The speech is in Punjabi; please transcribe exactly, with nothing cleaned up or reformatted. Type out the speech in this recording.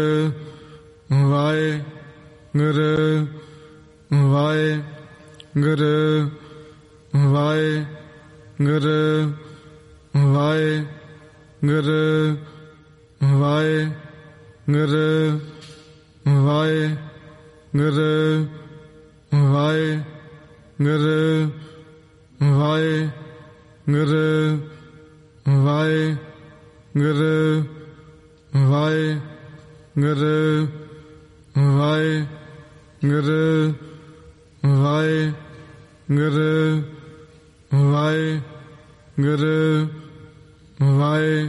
ਵਾਹਿਗੁਰੂ ਵਾਹਿਗੁਰੂ ਵਾਹਿਗੁਰੂ ਵਾਹਿਗੁਰੂ ਵਾਹਿਗੁਰੂ ਵਾਹਿਗੁਰੂ ਵਾਹਿਗੁਰੂ ਵਾਹਿਗੁਰੂ ਵਾਹਿਗੁਰੂ ਵਾਹਿਗੁਰੂ ਵਾਹਿਗੁਰੂ ਵਾਹਿਗੁਰੂ ਵਾਹਿਗੁਰੂ ਵਾਹਿ